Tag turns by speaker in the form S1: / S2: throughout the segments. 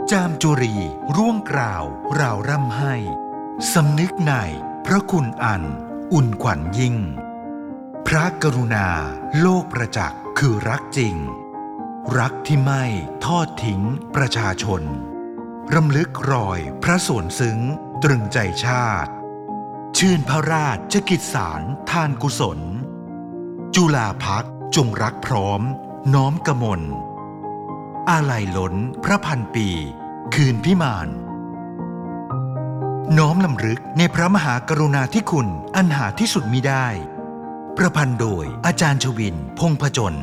S1: จามจุรีร่วงกล่าวราวร่ำให้สำนึกในพระคุณอันอุ่นขวัญยิ่งพระกรุณาโลกประจักษ์คือรักจริงรักที่ไม่ทอดทิ้งประชาชนรำลึกรอยพระส่วนซึ้งตรึงใจชาติชื่นพระราชกิจสารทานกุศลจุฬาภคจงรักพร้อมน้อมกมลอาลัยล้นพระพันปีคืนพิมานน้อมลำลึกในพระมหากรุณาธิคุณอันหาที่สุดมิได้ประพันธ์โดยอาจารย์ชวินพงษ์ผจญ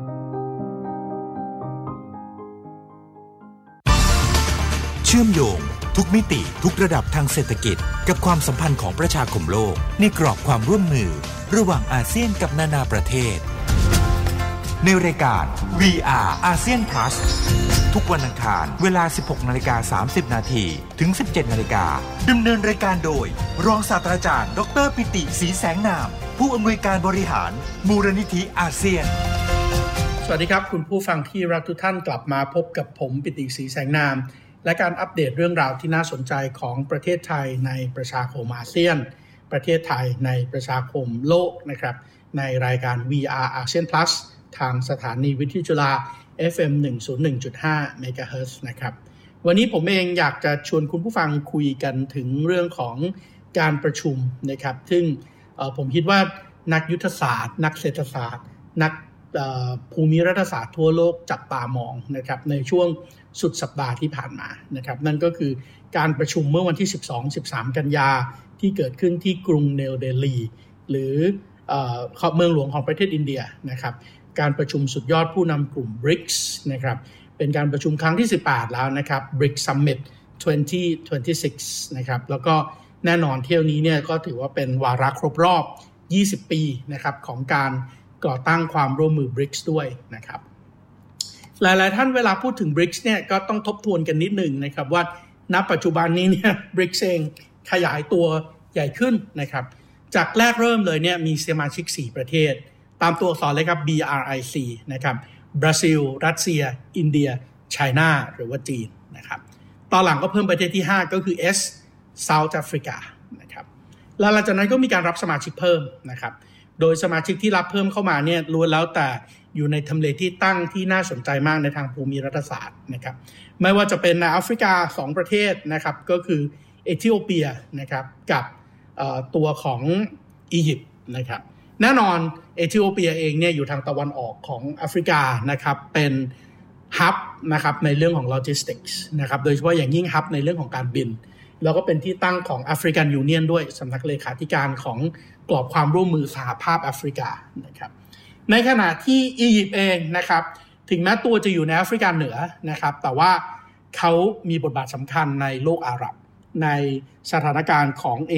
S1: เชื่อมโยงทุกมิติทุกระดับทางเศรษฐกิจกับความสัมพันธ์ของประชาคมโลกในกรอบความร่วมมือระหว่างอาเซียนกับนานาประเทศในรายการ VR ASEAN Plus ทุกวันอังคารเวลา 16:30 น.ถึง 17:00 น.ดำเนินรายการโดยรองศาสตราจารย์ดร.ปิติศรีแสงนามผู้อำนวยการบริหารมูลนิธิอาเซียน
S2: สวัสดีครับคุณผู้ฟังที่รักทุกท่านกลับมาพบกับผมปิติศรีแสงนามและการอัปเดตเรื่องราวที่น่าสนใจของประเทศไทยในประชาคมอาเซียนประเทศไทยในประชาคมโลกนะครับในรายการ VR ASEAN Plus ทางสถานีวิทยุจุฬา FM 101.5 MHz นะครับวันนี้ผมเองอยากจะชวนคุณผู้ฟังคุยกันถึงเรื่องของการประชุมนะครับซึ่งผมคิดว่านักยุทธศาสตร์นักเศรษฐศาสตร์นักภูมิรัฐศาสตร์ทั่วโลกจับตามองนะครับในช่วงสุดสัปดาห์ที่ผ่านมานะครับนั่นก็คือการประชุมเมื่อวันที่ 12-13 กันยาที่เกิดขึ้นที่กรุงเนวเดลีหรือเมืองหลวงของประเทศอินเดียนะครับการประชุมสุดยอดผู้นำกลุ่ม BRICS นะครับเป็นการประชุมครั้งที่ 18 แล้วนะครับ BRICS Summit 2026 นะครับแล้วก็แน่นอนเที่ยวนี้เนี่ยก็ถือว่าเป็นวาระครบรอบ 20 ปีนะครับของการก่อตั้งความร่วมมือ BRICS ด้วยนะครับหลายๆท่านเวลาพูดถึง BRICS เนี่ยก็ต้องทบทวนกันนิดหนึ่งนะครับว่าณปัจจุบันนี้เนี่ย BRICS เองขยายตัวใหญ่ขึ้นนะครับจากแรกเริ่มเลยเนี่ยมีสมาชิก4ประเทศตามตัวอักษรเลยครับ BRIC นะครับบราซิลรัสเซียอินเดียไชน่าหรือว่าจีนนะครับตอนหลังก็เพิ่มประเทศที่5ก็คือ S South Africa นะครับแล้วหลังจากนั้นก็มีการรับสมาชิกเพิ่มนะครับโดยสมาชิกที่รับเพิ่มเข้ามาเนี่ยล้วนแล้วแต่อยู่ในทำเลที่ตั้งที่น่าสนใจมากในทางภูมิรัฐศาสตร์นะครับไม่ว่าจะเป็นในแอฟริกา2ประเทศนะครับก็คือเอธิโอเปียนะครับกับตัวของอียิปต์นะครับแน่นอนเอธิโอเปียเองเนี่ยอยู่ทางตะวันออกของแอฟริกานะครับเป็นฮับนะครับในเรื่องของโลจิสติกส์นะครับโดยเฉพาะอย่างยิ่งฮับในเรื่องของการบินแล้วก็เป็นที่ตั้งของแอฟริกันยูเนียนด้วยสำนักเลขาธิการของกรอบความร่วมมือสหภาพแอฟริกานะครับในขณะที่อียิปต์เองนะครับถึงแม้ตัวจะอยู่ในแอฟริกาเหนือนะครับแต่ว่าเขามีบทบาทสำคัญในโลกอาหรับในสถานการณ์ของ